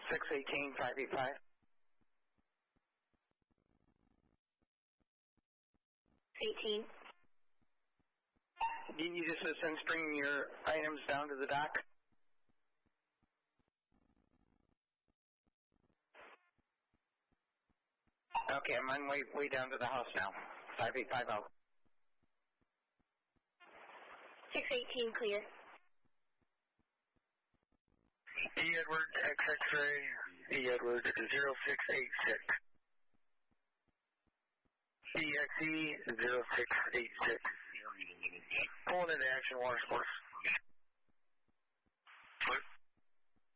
618, 585. You need assistance bringing your items down to the dock? Okay, I'm on way down to the house now. 5850. 618 clear. E. Edward, X-X-Ray, E. Edward, 0686. EXE, 0686. Pulling into action, water sports.